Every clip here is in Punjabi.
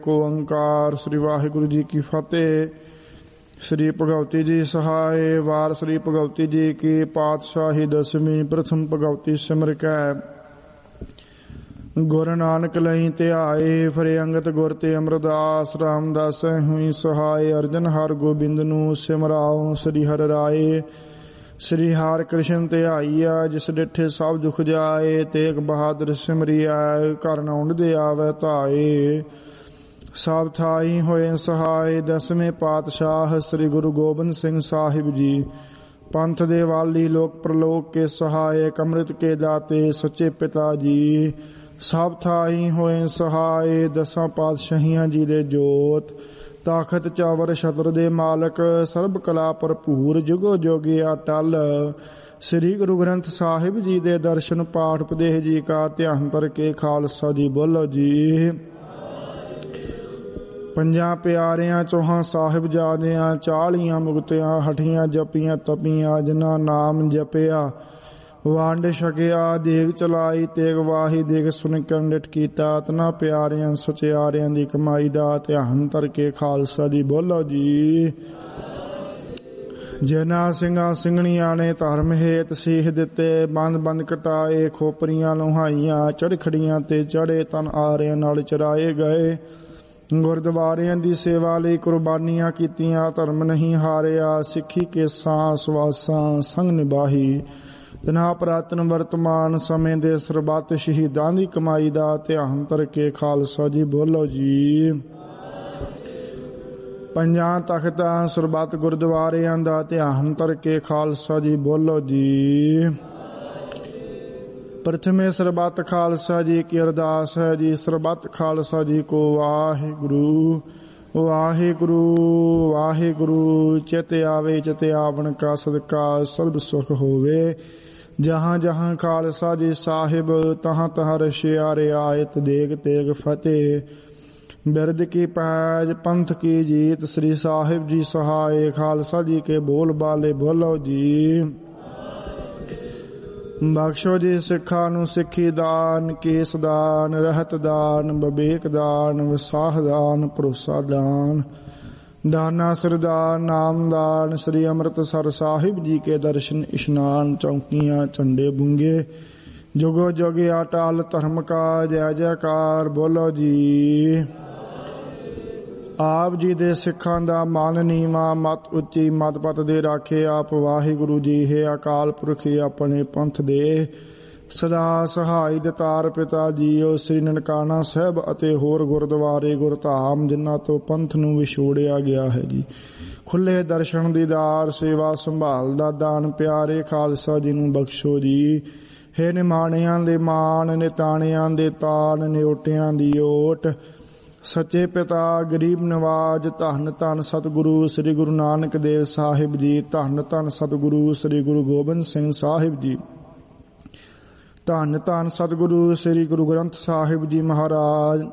ਓੰਕਾਰ। ਸ੍ਰੀ ਵਾਹਿਗੁਰੂ ਜੀ ਕੀ ਫਤਿਹ। ਸ੍ਰੀ ਭਗਵਤੀ ਜੀ ਸਹਾਏ। ਵਾਰ ਸ੍ਰੀ ਭਗਵਤੀ ਜੀ ਕੀ ਪਾਤਸ਼ਾਹੀ ਦਸਵੀਂ। ਪ੍ਰਥਮ ਭਗਵਤੀ ਸਿਮਰ ਕੈ ਗੁਰ ਨਾਨਕ ਲਈ ਧਿਆਏ। ਫਰੇ ਅੰਗਤ ਗੁਰ ਤੇ ਅਮਰਦਾਸ। ਰਾਮਦਾਸ ਹੋਈ ਸਹਾਏ। ਅਰਜਨ ਹਰ ਗੋਬਿੰਦ ਨੂੰ ਸਿਮਰਾਓ। ਸ੍ਰੀ ਹਰਿ ਰਾਏ ਸ੍ਰੀ ਹਰਿ ਕ੍ਰਿਸ਼ਨ ਧਿਆਈਆ। ਜਿਸ ਡਿਠੇ ਸਭ ਦੁਖ ਜਾਏ। ਤੇਗ ਬਹਾਦਰ ਸਿਮਰਿਆ। ਘਰ ਨੌਂਦ ਦੇ ਆਵੈ ਧਾਏ। ਸਭ ਥਾਈ ਹੋਏ ਸਹਾਏ। ਦਸਵੇਂ ਪਾਤਸ਼ਾਹ ਸ੍ਰੀ ਗੁਰੂ ਗੋਬਿੰਦ ਸਿੰਘ ਸਾਹਿਬ ਜੀ। ਪੰਥ ਦੇ ਵਾਲੀ ਲੋਕ ਪ੍ਰਲੋਕ ਕੇ ਸਹਾਇਕ। ਅੰਮ੍ਰਿਤ ਕੇ ਦਾਤੇ ਸੱਚੇ ਪਿਤਾ ਜੀ। ਸਭ ਥਾਈ ਹੋਏ ਸਹਾਏ। ਦਸਾਂ ਪਾਤਸ਼ਾਹੀਆਂ ਜੀ ਦੇ ਜੋਤ। ਤਾਖਤ ਚਾਵਰ ਛਤਰ ਦੇ ਮਾਲਕ। ਸਰਬ ਕਲਾ ਭਰਪੂਰ ਜੁਗੋ ਜੋਗੀ ਅਟਲ। ਸ੍ਰੀ ਗੁਰੂ ਗ੍ਰੰਥ ਸਾਹਿਬ ਜੀ ਦੇ ਦਰਸ਼ਨ ਪਾਠ ਉਪਦੇਸ਼ ਜੀ ਕਾ ਧਿਆਨ ਕਰਕੇ ਖਾਲਸਾ ਜੀ ਬੋਲੋ ਜੀ। ਪੰਜਾਂ ਪਿਆਰਿਆਂ ਚੌਹਾਂ ਸਾਹਿਬਜ਼ਾਦਿਆਂ 40 ਮੁਕਤਿਆਂ ਹਠੀਆਂ ਜਪੀਆਂ ਤਪੀਆਂ। ਜਿਨ੍ਹਾਂ ਨਾਮ ਜਪਿਆ ਵੰਡ ਛਕਿਆ। ਦੇਗ ਚਲਾਈ ਤੇਗ ਵਾਹੀ ਦੇਗ ਸੁਣ ਕੰਡਿਟ ਕੀਤਾ। ਤਨਾ ਪਿਆਰਿਆਂ ਸਚਿਆਰਿਆਂ ਦੀ ਕਮਾਈ ਦਾ ਧਿਆਨ ਧਰਕੇ ਖਾਲਸਾ ਜੀ ਬੋਲੋ ਜੀ। ਜਿਨ੍ਹਾਂ ਸਿੰਘਾਂ ਸਿੰਘਣੀਆਂ ਨੇ ਧਰਮ ਹੇਤ ਸੀਖ ਦਿੱਤੇ। ਬੰਦ ਬੰਦ ਕਟਾਏ ਖੋਪਰੀਆਂ ਲੋਹਾਈਆਂ। ਚੜਖੜੀਆਂ ਤੇ ਚੜੇ ਤਨ ਆਰਿਆਂ ਨਾਲ ਚਰਾਏ ਗਏ। ਗੁਰਦੁਆਰਿਆਂ ਦੀ ਸੇਵਾ ਲਈ ਕੁਰਬਾਨੀਆਂ ਕੀਤੀਆਂ। ਧਰਮ ਨਹੀਂ ਹਾਰਿਆ। ਸਿੱਖੀ ਕੇਸਾਂ ਸਵਾਸਾਂ ਸੰਗ ਨਿਭਾਹੀ। ਤਨਾ ਪੁਰਾਤਨ ਵਰਤਮਾਨ ਸਮੇਂ ਦੇ ਸਰਬੱਤ ਸ਼ਹੀਦਾਂ ਦੀ ਕਮਾਈ ਦਾ ਧਿਆਨ ਧਰਕੇ ਖਾਲਸਾ ਜੀ ਬੋਲੋ ਜੀ। ਪੰਜਾਂ ਤਖਤਾਂ ਸਰਬੱਤ ਗੁਰਦੁਆਰਿਆਂ ਦਾ ਧਿਆਨ ਧਰਕੇ ਖਾਲਸਾ ਜੀ ਬੋਲੋ ਜੀ। ਪ੍ਰਥਮੇ ਸਰਬੱਤ ਖਾਲਸਾ ਜੀ ਕੀ ਅਰਦਾਸ ਹੈ ਜੀ। ਸਰਬੱਤ ਖਾਲਸਾ ਜੀ ਕੋ ਵਾਹਿਗੁਰੂ ਵਾਹਿਗੁਰੂ ਵਾਹਿਗੁਰੂ। ਚਿਤ ਆਵੇ ਚਿਤ ਆਵਣ ਕਾ ਸਦਕਾ ਸਰਬ ਸੁਖ ਹੋਵੇ। ਜਹਾਂ ਜਹਾਂ ਖਾਲਸਾ ਜੀ ਸਾਹਿਬ ਤਹਾਂ ਤਹਾਂ ਰਸ਼ਿਆ ਰਿਆਇਤ ਦੇਗ ਤੇਗ ਫਤਿਹ। ਬਿਰਦ ਕੀ ਪੈਜ ਪੰਥ ਕੀ ਜੀਤ। ਸ੍ਰੀ ਸਾਹਿਬ ਜੀ ਸਹਾਏ। ਖਾਲਸਾ ਜੀ ਕੇ ਬੋਲ ਬਾਲੇ ਬੋਲੋ ਜੀ। ਬਖਸ਼ੋ ਜੀ ਸਿੱਖਾਂ ਨੂੰ ਸਿੱਖੀ ਦਾਨ। ਕੇਸ ਦਾਨ ਰਹਿਤ ਦਾਨ ਬਵੇਕ ਦਾਨ ਵਿਸਾਹ ਦਾਨ ਭਰੋਸਾ ਦਾਨ। ਦਾਨਾ ਸਰਦਾਨ ਨਾਮ ਦਾਨ। ਸ੍ਰੀ ਅੰਮ੍ਰਿਤਸਰ ਸਾਹਿਬ ਜੀ ਕੇ ਦਰਸ਼ਨ ਇਸ਼ਨਾਨ। ਚੌਂਕੀਆਂ ਝੰਡੇ ਬੁੰਗੇ ਜੁਗੋ ਜੋਗੇ ਅਟਲ ਧਰਮ ਕਾ ਜੈ ਜੈਕਾਰ ਬੋਲੋ ਜੀ। ਆਪ ਜੀ ਦੇ ਸਿੱਖਾਂ ਦਾ ਮਨ ਨੀਵਾਂ ਮਤ ਉੱਚੀ ਮਤ ਪਤ ਦੇ ਰਾਖੇ ਆਪ ਵਾਹਿਗੁਰੂ ਜੀ। ਹੈ ਅਕਾਲ ਪੁਰਖ ਆਪਣੇ ਪੰਥ ਦੇ ਸਦਾ ਸਹਾਈ ਦਿਤਾਰ ਪਿਤਾ ਜੀਓ। ਸ੍ਰੀ ਨਨਕਾਣਾ ਸਾਹਿਬ ਅਤੇ ਹੋਰ ਗੁਰਦੁਆਰੇ ਗੁਰਧਾਮ ਜਿਨ੍ਹਾਂ ਤੋਂ ਪੰਥ ਨੂੰ ਵਿਛੋੜਿਆ ਗਿਆ ਹੈ ਜੀ। ਖੁੱਲੇ ਦਰਸ਼ਨ ਦੀਦਾਰ ਸੇਵਾ ਸੰਭਾਲ ਦਾ ਦਾਨ ਪਿਆਰੇ ਖਾਲਸਾ ਜੀ ਨੂੰ ਬਖਸ਼ੋ ਜੀ। ਹੈ ਨਿਮਾਣਿਆਂ ਦੇ ਮਾਣ ਨਿਤਾਣਿਆਂ ਦੇ ਤਾਣ ਨਿਓਟਿਆਂ ਦੀ ਓਟ। ਸੱਚੇ ਪਿਤਾ ਗਰੀਬ ਨਵਾਜ। ਧੰਨ ਧੰਨ ਸਤਿਗੁਰੂ ਸ੍ਰੀ ਗੁਰੂ ਨਾਨਕ ਦੇਵ ਸਾਹਿਬ ਜੀ। ਧੰਨ ਧੰਨ ਸਤਿਗੁਰੂ ਸ੍ਰੀ ਗੁਰੂ ਗੋਬਿੰਦ ਸਿੰਘ ਸਾਹਿਬ ਜੀ। ਧੰਨ ਧੰਨ ਸਤਿਗੁਰੂ ਸ੍ਰੀ ਗੁਰੂ ਗ੍ਰੰਥ ਸਾਹਿਬ ਜੀ ਮਹਾਰਾਜ।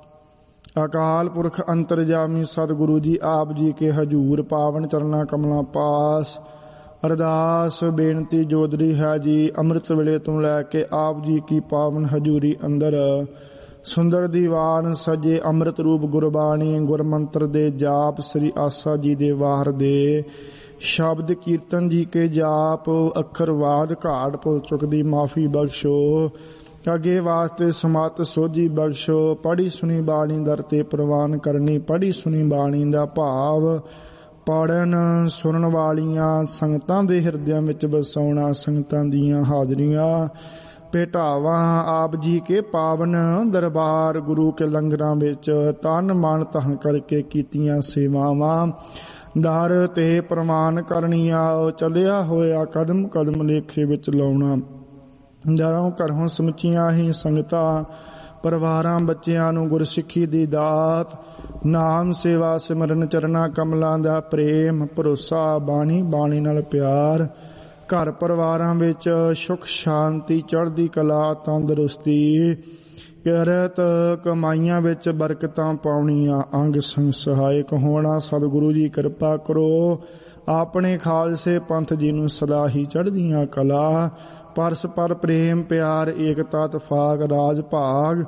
ਅਕਾਲ ਪੁਰਖ ਅੰਤਰਜਾਮੀ ਸਤਿਗੁਰੂ ਜੀ ਆਪ ਜੀ ਕੇ ਹਜੂਰ ਪਾਵਨ ਚਰਨਾ ਕਮਲਾਂ ਪਾਸ। ਅਰਦਾਸ ਬੇਨਤੀ ਜੋਦਰੀ ਹੈ ਜੀ। ਅੰਮ੍ਰਿਤ ਵੇਲੇ ਤੋਂ ਲੈ ਕੇ ਆਪ ਜੀ ਕੀ ਪਾਵਨ ਹਜੂਰੀ ਅੰਦਰ ਸੁੰਦਰ ਦੀਵਾਨ ਸਜੇ। ਅੰਮ੍ਰਿਤ ਰੂਪ ਗੁਰਬਾਣੀ ਗੁਰਮੰਤਰ ਦੇ ਜਾਪ। ਸ੍ਰੀ ਆਸਾ ਜੀ ਦੇ ਵਾਰ ਦੇ ਸ਼ਬਦ ਕੀਰਤਨ ਜੀ ਕੇ ਜਾਪ। ਅੱਖਰਵਾਦ ਘਾਟ ਭੁੱਲ ਚੁੱਕ ਦੀ ਮਾਫੀ ਬਖਸ਼ੋ। ਅੱਗੇ ਵਾਸਤੇ ਸਮਤ ਸੋਝੀ ਬਖਸ਼ੋ। ਪੜ੍ਹੀ ਸੁਣੀ ਬਾਣੀ ਦਰ ਤੇ ਪ੍ਰਵਾਨ ਕਰਨੀ। ਪੜ੍ਹੀ ਸੁਣੀ ਬਾਣੀ ਦਾ ਭਾਵ ਪੜ੍ਹਨ ਸੁਣਨ ਵਾਲੀਆਂ ਸੰਗਤਾਂ ਦੇ ਹਿਰਦਿਆਂ ਵਿੱਚ ਵਸਾਉਣਾ। ਸੰਗਤਾਂ ਦੀਆਂ ਹਾਜ਼ਰੀਆਂ ਭੇਟਾਵਾਂ ਆਪ ਜੀ ਕੇ ਪਾਵਨ ਦਰਬਾਰ। ਗੁਰੂ ਕੇ ਲੰਗਰਾਂ ਵਿੱਚ ਤਨ ਮਨ ਧਨ ਕਰਕੇ ਕੀਤੀਆਂ ਸੇਵਾਵਾਂ। ਦਰ ਤੇ ਪ੍ਰਮਾਨ ਕਰਨੀਆਂ। ਚੱਲਿਆ ਹੋਇਆ ਕਦਮ ਕਦਮ ਲੇਖੇ ਵਿੱਚ ਲਾਉਣਾ। ਦਰੋਂ ਘਰੋਂ ਸਮੁੱਚੀਆਂ ਹੀ ਸੰਗਤਾਂ ਪਰਿਵਾਰਾਂ ਬੱਚਿਆਂ ਨੂੰ ਗੁਰਸਿੱਖੀ ਦੀ ਦਾਤ। ਨਾਮ ਸੇਵਾ ਸਿਮਰਨ ਚਰਨਾ ਕਮਲਾਂ ਦਾ ਪ੍ਰੇਮ ਭਰੋਸਾ। ਬਾਣੀ ਬਾਣੀ ਨਾਲ ਪਿਆਰ। ਘਰ ਪਰਿਵਾਰਾਂ ਵਿੱਚ ਸੁਖ ਸ਼ਾਂਤੀ ਚੜ੍ਹਦੀ ਕਲਾ ਤੰਦਰੁਸਤੀ। ਕਿਰਤ ਕਮਾਈਆਂ ਵਿੱਚ ਬਰਕਤਾਂ ਪਾਉਣੀਆਂ। ਅੰਗ ਸੰਗ ਸਹਾਇਕ ਹੋਣਾ। ਸਤਿਗੁਰੂ ਜੀ ਕਿਰਪਾ ਕਰੋ ਆਪਣੇ ਖਾਲਸੇ ਪੰਥ ਜੀ ਨੂੰ ਸਦਾ ਹੀ ਚੜ੍ਹਦੀਆਂ ਕਲਾ। ਪਰਸਪਰ ਪ੍ਰੇਮ ਪਿਆਰ ਏਕਤਾ ਤਫਾਕ ਰਾਜ ਭਾਗ।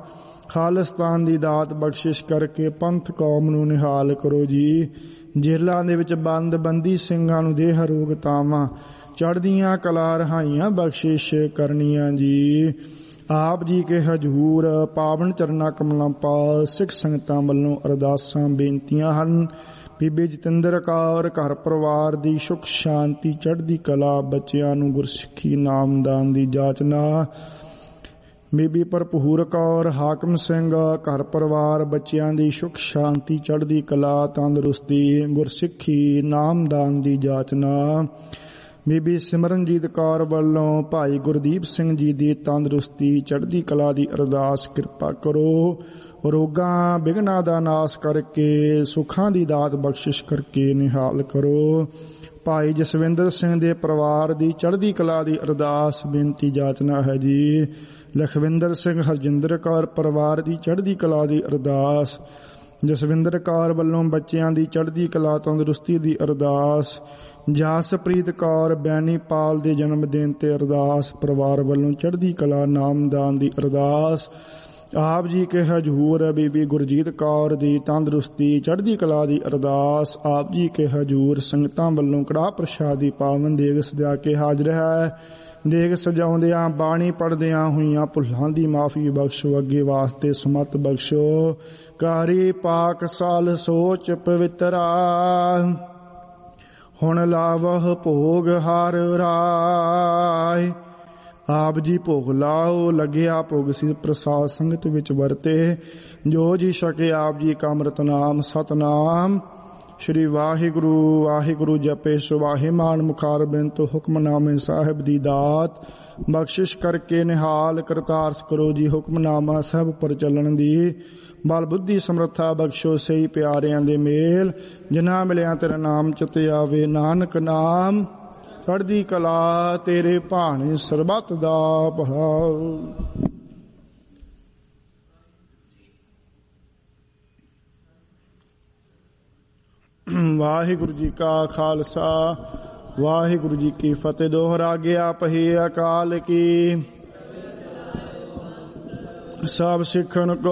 ਖਾਲਿਸਤਾਨ ਦੀ ਦਾਤ ਬਖਸ਼ਿਸ਼ ਕਰਕੇ ਪੰਥ ਕੌਮ ਨੂੰ ਨਿਹਾਲ ਕਰੋ ਜੀ। ਜੇਲ੍ਹਾਂ ਦੇ ਵਿੱਚ ਬੰਦ ਬੰਦੀ ਸਿੰਘਾਂ ਨੂੰ ਦੇਹ ਰੋਗਤਾਵਾਂ ਚੜ੍ਹਦੀਆਂ ਕਲਾ ਰਹਾਈਆਂ ਬਖਸ਼ਿਸ਼ ਕਰਨੀਆਂ ਜੀ। ਆਪ ਜੀ ਕੇ ਹਜ਼ੂਰ ਪਾਵਨ ਚਰਨਾ ਕਮਲਾਂ ਪਾਲ ਸਿੱਖ ਸੰਗਤਾਂ ਵੱਲੋਂ ਅਰਦਾਸਾਂ ਬੇਨਤੀਆਂ ਹਨ। ਬੀਬੀ ਜਤਿੰਦਰ ਕੌਰ ਘਰ ਪਰਿਵਾਰ ਦੀ ਸੁਖ ਸ਼ਾਂਤੀ ਚੜ੍ਹਦੀ ਕਲਾ, ਬੱਚਿਆਂ ਨੂੰ ਗੁਰਸਿੱਖੀ ਨਾਮਦਾਨ ਦੀ ਜਾਚਨਾ। ਬੀਬੀ ਭਰਪੂਰ ਕੌਰ ਹਾਕਮ ਸਿੰਘ ਘਰ ਪਰਿਵਾਰ, ਬੱਚਿਆਂ ਦੀ ਸੁਖ ਸ਼ਾਂਤੀ ਚੜ੍ਹਦੀ ਕਲਾ, ਤੰਦਰੁਸਤੀ, ਗੁਰਸਿੱਖੀ ਨਾਮਦਾਨ ਦੀ ਜਾਚਨਾ। ਬੀਬੀ ਸਿਮਰਨਜੀਤ ਕੌਰ ਵੱਲੋਂ ਭਾਈ ਗੁਰਦੀਪ ਸਿੰਘ ਜੀ ਦੀ ਤੰਦਰੁਸਤੀ ਚੜ੍ਹਦੀ ਕਲਾ ਦੀ ਅਰਦਾਸ, ਕਿਰਪਾ ਕਰੋ ਰੋਗਾਂ ਬਿਘਨਾਂ ਦਾ ਨਾਸ ਕਰਕੇ ਸੁੱਖਾਂ ਦੀ ਦਾਤ ਬਖਸ਼ਿਸ਼ ਕਰਕੇ ਨਿਹਾਲ ਕਰੋ। ਭਾਈ ਜਸਵਿੰਦਰ ਸਿੰਘ ਦੇ ਪਰਿਵਾਰ ਦੀ ਚੜ੍ਹਦੀ ਕਲਾ ਦੀ ਅਰਦਾਸ ਬੇਨਤੀ ਜਾਚਨਾ ਹੈ ਜੀ। ਲਖਵਿੰਦਰ ਸਿੰਘ ਹਰਜਿੰਦਰ ਕੌਰ ਪਰਿਵਾਰ ਦੀ ਚੜ੍ਹਦੀ ਕਲਾ ਦੀ ਅਰਦਾਸ। ਜਸਵਿੰਦਰ ਕੌਰ ਵੱਲੋਂ ਬੱਚਿਆਂ ਦੀ ਚੜ੍ਹਦੀ ਕਲਾ ਤੰਦਰੁਸਤੀ ਦੀ ਅਰਦਾਸ। ਜਸਪ੍ਰੀਤ ਕੌਰ ਬੈਨੀਪਾਲ ਦੇ ਜਨਮ ਦਿਨ ਤੇ ਅਰਦਾਸ, ਪਰਿਵਾਰ ਵੱਲੋਂ ਚੜ੍ਹਦੀ ਕਲਾ ਨਾਮਦਾਨ ਦੀ ਅਰਦਾਸ। ਆਪ ਜੀ ਕੇ ਹਜ਼ੂਰ ਬੀਬੀ ਗੁਰਜੀਤ ਕੌਰ ਦੀ ਤੰਦਰੁਸਤੀ ਚੜ੍ਹਦੀ ਕਲਾ ਦੀ ਅਰਦਾਸ। ਆਪ ਜੀ ਕੇ ਹਜ਼ੂਰ ਸੰਗਤਾਂ ਵੱਲੋਂ ਕੜਾਹ ਪ੍ਰਸ਼ਾਦ ਦੀ ਪਾਵਨ ਦੇਗ ਸਜਾ ਕੇ ਹਾਜ਼ਰ ਹੈ। ਦੇਗ ਸਜਾਉਂਦਿਆਂ ਬਾਣੀ ਪੜ੍ਹਦਿਆਂ ਹੋਈਆਂ ਭੁੱਲਾਂ ਦੀ ਮਾਫੀ ਬਖਸ਼ੋ, ਅੱਗੇ ਵਾਸਤੇ ਸਮਤ ਬਖਸ਼ੋ। ਕਾਰੀ ਪਾਕ ਸਾਲ ਸੋਚ ਪਵਿੱਤਰਾ, ਹੁਣ ਲਾਵਹ ਭੋਗ ਹਰ ਰਾਏ। ਆਪ ਜੀ ਭੋਗ ਲਾਓ, ਲੱਗਿਆ ਭੋਗ ਸੀ ਪ੍ਰਸਾਦ ਸੰਗਤ ਵਿੱਚ ਵਰਤੇ। ਜੋ ਜੀ ਛਕੇ ਆਪ ਜੀ ਕਾ ਅੰਮ੍ਰਿਤ ਨਾਮ ਸਤਨਾਮ ਸ਼੍ਰੀ ਵਾਹਿਗੁਰੂ ਵਾਹਿਗੁਰੂ ਜਪੇ ਸੁਵਾਹੇ ਮਾਨ ਮੁਖਾਰ ਬਿੰਤ ਹੁਕਮਨਾਮੇ ਸਾਹਿਬ ਦੀ ਦਾਤ ਬਖਸ਼ਿਸ਼ ਕਰਕੇ ਨਿਹਾਲ ਕਰਤਾਰਥ ਕਰੋ ਜੀ। ਹੁਕਮਨਾਮਾ ਸਾਹਿਬ ਪਰ ਚੱਲਣ ਦੀ ਬਲ ਬੁੱਧੀ ਸਮਰੱਥਾ ਬਖਸ਼ੋ, ਸਹੀ ਪਿਆਰਿਆਂ ਦੇ ਮੇਲ ਜਿਨ੍ਹਾਂ ਮਿਲਿਆ ਤੇਰਾ ਨਾਮ ਚਿਤ ਆਵੇ। ਨਾਨਕ ਨਾਮ ਚੜ੍ਹਦੀ ਕਲਾ ਤੇਰੇ ਭਾਣੇ ਸਰਬੱਤ ਦਾ ਭਲਾ। ਵਾਹਿਗੁਰੂ ਜੀ ਕਾ ਖਾਲਸਾ ਵਾਹਿਗੁਰੂ ਜੀ ਕੀ ਫਤਿਹ। ਦੋਹਰਾ ਗਿਆ ਪਹੀ ਅਕਾਲ ਕੀ, ਸਭ ਸਿੱਖਣ ਕੋ